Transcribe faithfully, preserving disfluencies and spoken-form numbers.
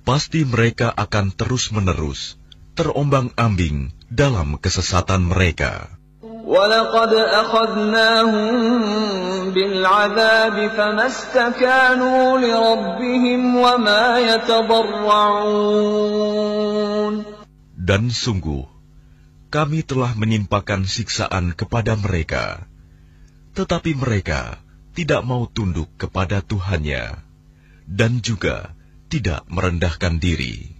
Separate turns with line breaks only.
pasti mereka akan terus-menerus terombang-ambing dalam kesesatan mereka.
وَلَقَدْ أَخَذْنَاهُمْ بِالْعَذَابِ فَمَا اسْتَكَانُوا لِرَبِّهِمْ وَمَا يَتَضَرَّعُونَ.
Dan sungguh, kami telah menimpakan siksaan kepada mereka, tetapi mereka tidak mau tunduk kepada Tuhannya, dan juga tidak merendahkan diri.